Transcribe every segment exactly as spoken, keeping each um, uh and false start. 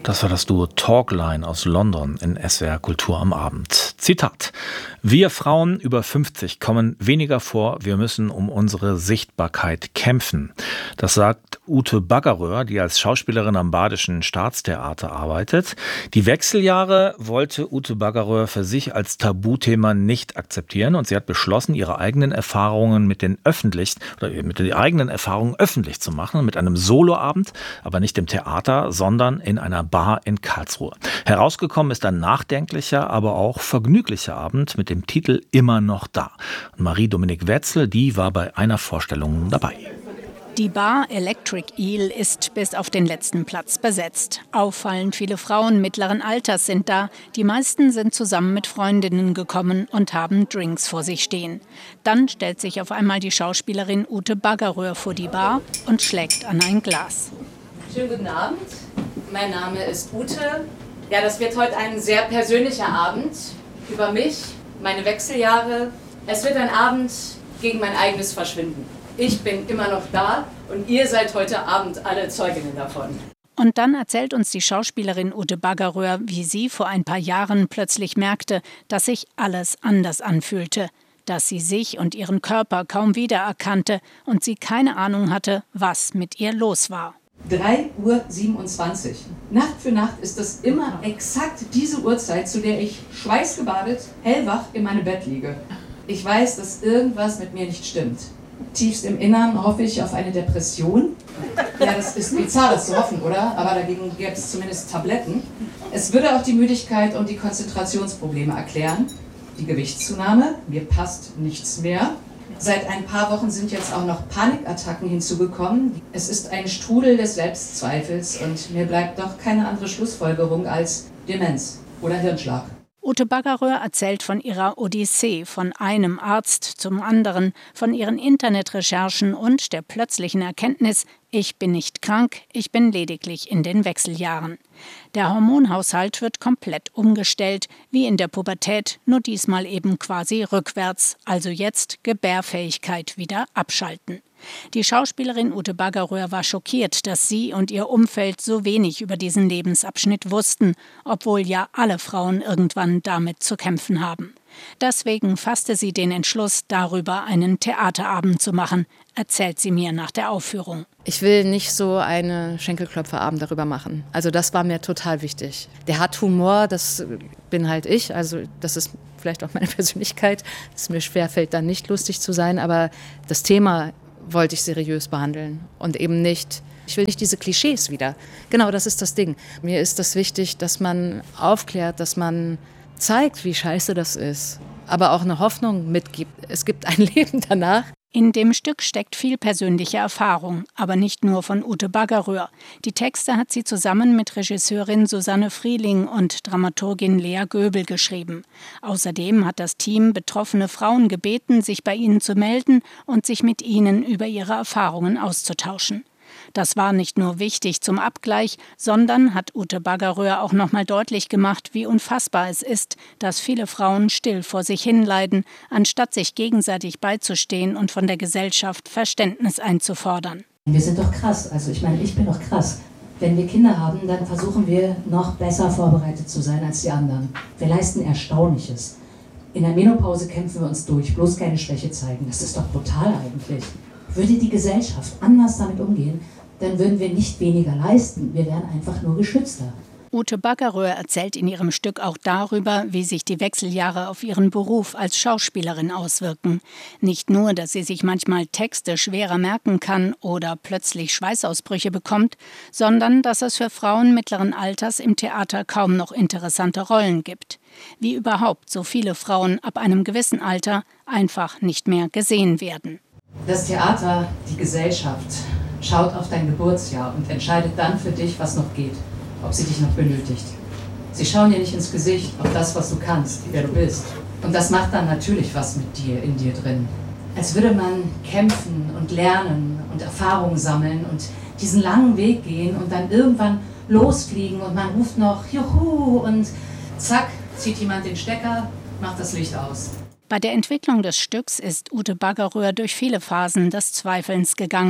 Das war das Duo Talkline aus London in S W R Kultur am Abend. Zitat: Wir Frauen über fünfzig kommen weniger vor, wir müssen um unsere Sichtbarkeit kämpfen. Das sagt Ute Baggeröhr, die als Schauspielerin am Badischen Staatstheater arbeitet. Die Wechseljahre wollte Ute Baggeröhr für sich als Tabuthema nicht akzeptieren und sie hat beschlossen, ihre eigenen Erfahrungen mit den öffentlich oder mit den eigenen Erfahrungen öffentlich zu machen, mit einem Soloabend, aber nicht im Theater, sondern in einer Bar in Karlsruhe. Herausgekommen ist ein nachdenklicher, aber auch vergnüglicher Abend mit dem Titel Immer noch da. Und Marie-Dominique Wetzel, die war bei einer Vorstellung dabei. Die Bar Electric Eel ist bis auf den letzten Platz besetzt. Auffallend viele Frauen mittleren Alters sind da. Die meisten sind zusammen mit Freundinnen gekommen und haben Drinks vor sich stehen. Dann stellt sich auf einmal die Schauspielerin Ute Baggeröhr vor die Bar und schlägt an ein Glas. Schönen guten Abend. Mein Name ist Ute. Ja, das wird heute ein sehr persönlicher Abend über mich, meine Wechseljahre. Es wird ein Abend gegen mein eigenes Verschwinden. Ich bin immer noch da und ihr seid heute Abend alle Zeuginnen davon. Und dann erzählt uns die Schauspielerin Ute Baggeröhr, wie sie vor ein paar Jahren plötzlich merkte, dass sich alles anders anfühlte. Dass sie sich und ihren Körper kaum wiedererkannte und sie keine Ahnung hatte, was mit ihr los war. drei Uhr siebenundzwanzig. Nacht für Nacht ist es immer exakt diese Uhrzeit, zu der ich schweißgebadet, hellwach in meinem Bett liege. Ich weiß, dass irgendwas mit mir nicht stimmt. Tiefst im Innern hoffe ich auf eine Depression. Ja, das ist bizarr, das zu hoffen, oder? Aber dagegen gäbe es zumindest Tabletten. Es würde auch die Müdigkeit und die Konzentrationsprobleme erklären. Die Gewichtszunahme, mir passt nichts mehr. Seit ein paar Wochen sind jetzt auch noch Panikattacken hinzugekommen. Es ist ein Strudel des Selbstzweifels und mir bleibt doch keine andere Schlussfolgerung als Demenz oder Hirnschlag. Ute Baggeröhr erzählt von ihrer Odyssee, von einem Arzt zum anderen, von ihren Internetrecherchen und der plötzlichen Erkenntnis, ich bin nicht krank, ich bin lediglich in den Wechseljahren. Der Hormonhaushalt wird komplett umgestellt, wie in der Pubertät, nur diesmal eben quasi rückwärts, also jetzt Gebärfähigkeit wieder abschalten. Die Schauspielerin Ute Baggeröhr war schockiert, dass sie und ihr Umfeld so wenig über diesen Lebensabschnitt wussten, obwohl ja alle Frauen irgendwann damit zu kämpfen haben. Deswegen fasste sie den Entschluss, darüber einen Theaterabend zu machen, erzählt sie mir nach der Aufführung. Ich will nicht so einen Schenkelklopferabend darüber machen. Also das war mir total wichtig. Der hat Humor, das bin halt ich, also das ist vielleicht auch meine Persönlichkeit, dass es mir schwerfällt, dann nicht lustig zu sein, aber das Thema wollte ich seriös behandeln und eben nicht, ich will nicht diese Klischees wieder. Genau, das ist das Ding. Mir ist das wichtig, dass man aufklärt, dass man zeigt, wie scheiße das ist, aber auch eine Hoffnung mitgibt. Es gibt ein Leben danach. In dem Stück steckt viel persönliche Erfahrung, aber nicht nur von Ute Baggeröhr. Die Texte hat sie zusammen mit Regisseurin Susanne Frieling und Dramaturgin Lea Göbel geschrieben. Außerdem hat das Team betroffene Frauen gebeten, sich bei ihnen zu melden und sich mit ihnen über ihre Erfahrungen auszutauschen. Das war nicht nur wichtig zum Abgleich, sondern hat Ute Baggeröhr auch noch mal deutlich gemacht, wie unfassbar es ist, dass viele Frauen still vor sich hinleiden, anstatt sich gegenseitig beizustehen und von der Gesellschaft Verständnis einzufordern. Wir sind doch krass, also ich meine, ich bin doch krass. Wenn wir Kinder haben, dann versuchen wir noch besser vorbereitet zu sein als die anderen. Wir leisten Erstaunliches. In der Menopause kämpfen wir uns durch, bloß keine Schwäche zeigen. Das ist doch brutal eigentlich. Würde die Gesellschaft anders damit umgehen, dann würden wir nicht weniger leisten, wir wären einfach nur geschützter. Ute Baggeröhr erzählt in ihrem Stück auch darüber, wie sich die Wechseljahre auf ihren Beruf als Schauspielerin auswirken. Nicht nur, dass sie sich manchmal Texte schwerer merken kann oder plötzlich Schweißausbrüche bekommt, sondern dass es für Frauen mittleren Alters im Theater kaum noch interessante Rollen gibt. Wie überhaupt so viele Frauen ab einem gewissen Alter einfach nicht mehr gesehen werden. Das Theater, die Gesellschaft, schaut auf dein Geburtsjahr und entscheidet dann für dich, was noch geht, ob sie dich noch benötigt. Sie schauen dir nicht ins Gesicht, auf das, was du kannst, wer du bist. Und das macht dann natürlich was mit dir, in dir drin. Als würde man kämpfen und lernen und Erfahrungen sammeln und diesen langen Weg gehen und dann irgendwann losfliegen und man ruft noch Juhu und zack, zieht jemand den Stecker, macht das Licht aus. Bei der Entwicklung des Stücks ist Ute Baggeröhr durch viele Phasen des Zweifelns gegangen.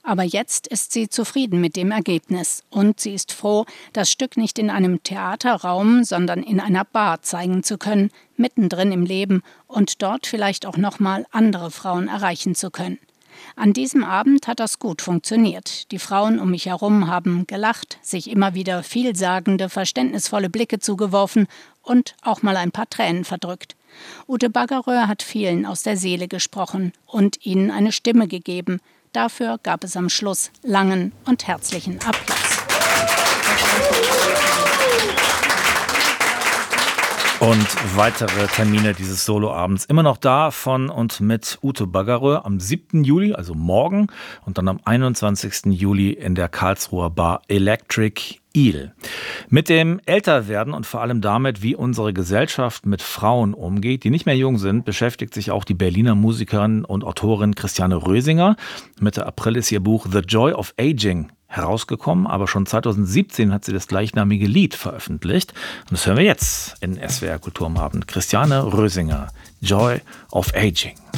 Aber jetzt ist sie zufrieden mit dem Ergebnis und sie ist froh, das Stück nicht in einem Theaterraum, sondern in einer Bar zeigen zu können, mittendrin im Leben und dort vielleicht auch nochmal andere Frauen erreichen zu können. An diesem Abend hat das gut funktioniert. Die Frauen um mich herum haben gelacht, sich immer wieder vielsagende, verständnisvolle Blicke zugeworfen und auch mal ein paar Tränen verdrückt. Ute Baggeröhr hat vielen aus der Seele gesprochen und ihnen eine Stimme gegeben. Dafür gab es am Schluss langen und herzlichen Applaus. Und weitere Termine dieses Soloabends immer noch da von und mit Ute Baggeröhr am siebten Juli, also morgen, und dann am einundzwanzigsten Juli in der Karlsruher Bar Electric Eel. Mit dem Älterwerden und vor allem damit, wie unsere Gesellschaft mit Frauen umgeht, die nicht mehr jung sind, beschäftigt sich auch die Berliner Musikerin und Autorin Christiane Rösinger. Mitte April ist ihr Buch The Joy of Aging herausgekommen, aber schon zweitausendsiebzehn hat sie das gleichnamige Lied veröffentlicht. Und das hören wir jetzt in S W R Kultur am Abend. Christiane Rösinger, Joy of Aging.